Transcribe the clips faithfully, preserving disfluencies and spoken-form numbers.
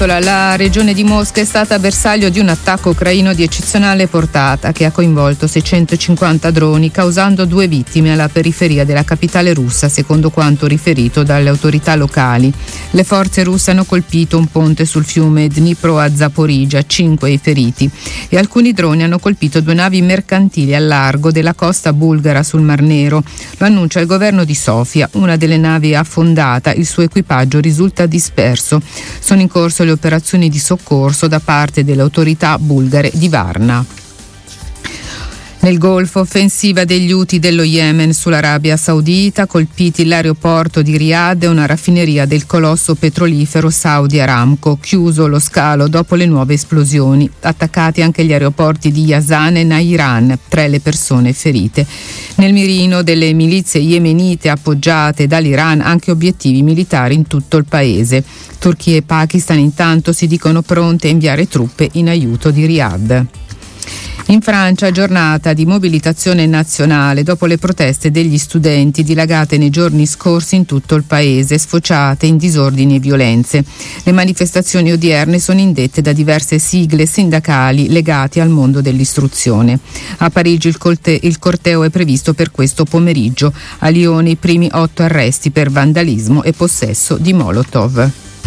La regione di Mosca è stata bersaglio di un attacco ucraino di eccezionale portata che ha coinvolto seicentocinquanta droni, causando due vittime alla periferia della capitale russa, secondo quanto riferito dalle autorità locali. Le forze russe hanno colpito un ponte sul fiume Dnipro a Zaporizhzhia, cinque i feriti, e alcuni droni hanno colpito due navi mercantili al largo della costa bulgara sul Mar Nero. Lo annuncia il governo di Sofia. Una delle navi è affondata, il suo equipaggio risulta disperso. Sono in corso le operazioni di soccorso da parte delle autorità bulgare di Varna. Nel Golfo, offensiva degli Houthi dello Yemen sull'Arabia Saudita, colpiti l'aeroporto di Riyadh e una raffineria del colosso petrolifero Saudi Aramco, chiuso lo scalo dopo le nuove esplosioni. Attaccati anche gli aeroporti di Yazan e Nairan, tre le persone ferite. Nel mirino delle milizie yemenite appoggiate dall'Iran anche obiettivi militari in tutto il paese. Turchia e Pakistan intanto si dicono pronte a inviare truppe in aiuto di Riyadh. In Francia, giornata di mobilitazione nazionale dopo le proteste degli studenti dilagate nei giorni scorsi in tutto il paese, sfociate in disordini e violenze. Le manifestazioni odierne sono indette da diverse sigle sindacali legate al mondo dell'istruzione. A Parigi il, colte- il corteo è previsto per questo pomeriggio. A Lione i primi otto arresti per vandalismo e possesso di Molotov.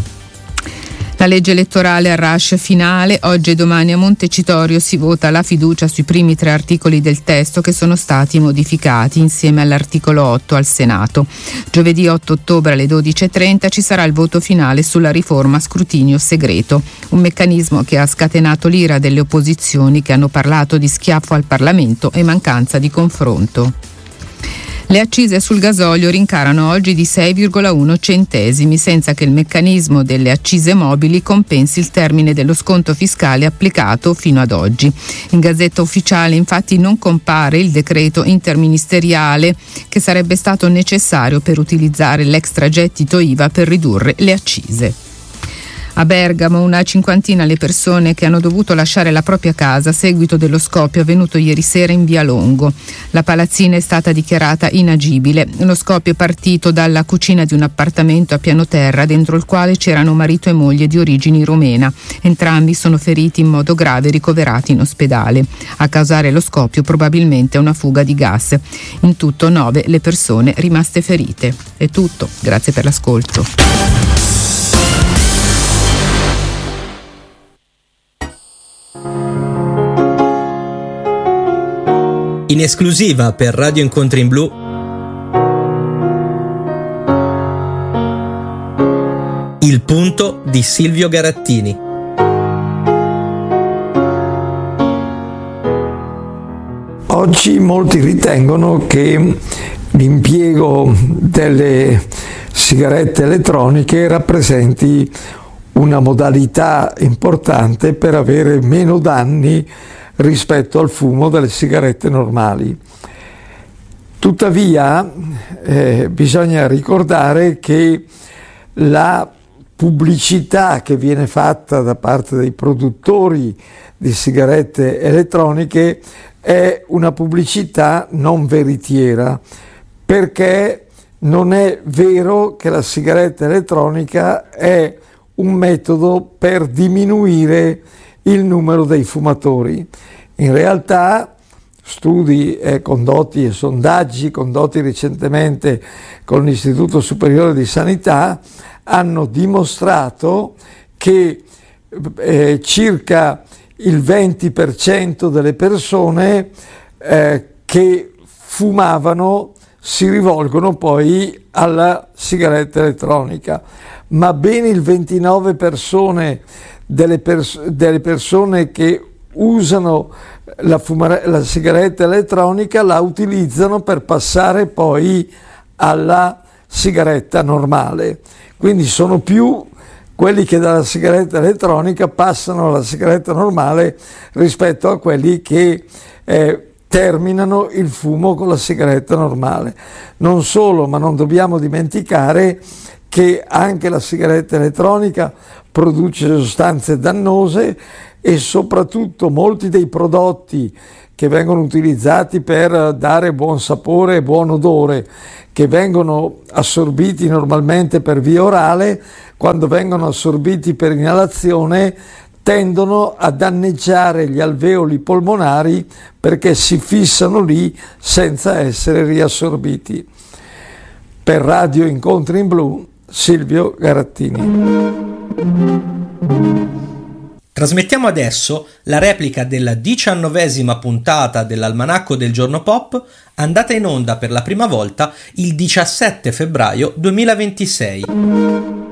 La legge elettorale a rush finale. Oggi e domani a Montecitorio si vota la fiducia sui primi tre articoli del testo che sono stati modificati insieme all'articolo otto al Senato. Giovedì otto ottobre alle dodici e trenta ci sarà il voto finale sulla riforma a scrutinio segreto, un meccanismo che ha scatenato l'ira delle opposizioni che hanno parlato di schiaffo al Parlamento e mancanza di confronto. Le accise sul gasolio rincarano oggi di sei virgola uno centesimi, senza che il meccanismo delle accise mobili compensi il termine dello sconto fiscale applicato fino ad oggi. In Gazzetta Ufficiale infatti non compare il decreto interministeriale che sarebbe stato necessario per utilizzare l'extragettito I V A per ridurre le accise. A Bergamo una cinquantina le persone che hanno dovuto lasciare la propria casa a seguito dello scoppio avvenuto ieri sera in via Longo. La palazzina è stata dichiarata inagibile. Lo scoppio è partito dalla cucina di un appartamento a piano terra dentro il quale c'erano marito e moglie di origini rumena. Entrambi sono feriti in modo grave e ricoverati in ospedale. A causare lo scoppio probabilmente una fuga di gas. In tutto nove le persone rimaste ferite. È tutto. Grazie per l'ascolto. In esclusiva per Radio Incontri in Blu, Il punto di Silvio Garattini. Oggi molti ritengono che l'impiego delle sigarette elettroniche rappresenti una modalità importante per avere meno danni rispetto al fumo delle sigarette normali. Tuttavia eh, bisogna ricordare che la pubblicità che viene fatta da parte dei produttori di sigarette elettroniche è una pubblicità non veritiera, perché non è vero che la sigaretta elettronica è un metodo per diminuire il numero dei fumatori. In realtà studi eh, condotti e sondaggi condotti recentemente con l'Istituto Superiore di Sanità hanno dimostrato che eh, circa il venti per cento delle persone eh, che fumavano si rivolgono poi alla sigaretta elettronica, ma ben il ventinove per cento delle, pers- delle persone che usano la, fumare- la sigaretta elettronica la utilizzano per passare poi alla sigaretta normale. Quindi sono più quelli che dalla sigaretta elettronica passano alla sigaretta normale rispetto a quelli che eh, terminano il fumo con la sigaretta normale. Non solo, ma non dobbiamo dimenticare che anche la sigaretta elettronica produce sostanze dannose e soprattutto molti dei prodotti che vengono utilizzati per dare buon sapore e buon odore, che vengono assorbiti normalmente per via orale, quando vengono assorbiti per inalazione tendono a danneggiare gli alveoli polmonari perché si fissano lì senza essere riassorbiti. Per Radio Incontri in Blu, Silvio Garattini. Trasmettiamo adesso la replica della diciannovesima puntata dell'Almanacco del Giorno Pop, andata in onda per la prima volta il diciassette febbraio duemilaventisei.